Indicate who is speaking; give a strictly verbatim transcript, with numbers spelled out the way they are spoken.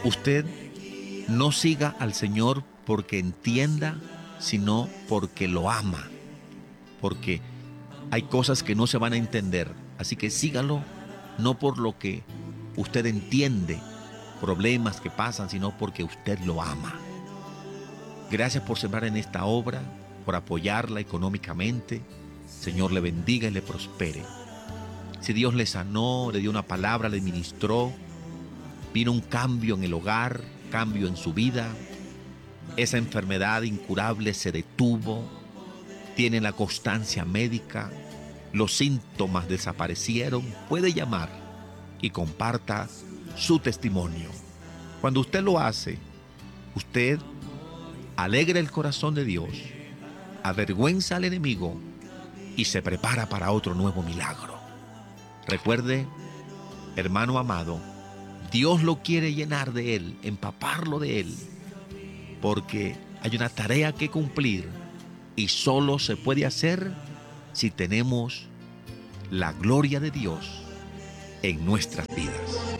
Speaker 1: Usted no siga al Señor porque entienda, sino porque lo ama. Porque hay cosas que no se van a entender. Así que sígalo, no por lo que usted entiende, problemas que pasan, sino porque usted lo ama. Gracias por sembrar en esta obra, por apoyarla económicamente. Señor le bendiga y le prospere. Si Dios le sanó, le dio una palabra, le ministró, vino un cambio en el hogar, cambio en su vida, esa enfermedad incurable se detuvo, tiene la constancia médica, los síntomas desaparecieron, puede llamar y comparta su testimonio. Cuando usted lo hace, usted alegra el corazón de Dios, avergüenza al enemigo y se prepara para otro nuevo milagro. Recuerde, hermano amado, Dios lo quiere llenar de Él, empaparlo de Él, porque hay una tarea que cumplir y solo se puede hacer si tenemos la gloria de Dios en nuestras vidas.